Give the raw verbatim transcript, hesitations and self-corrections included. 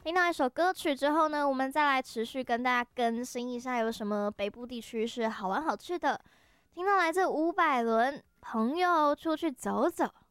听到一首歌曲之后呢，我们再来持续跟大家更新一下有什么北部地区是好玩好吃的。听到来自伍佰伦《朋友出去走走》。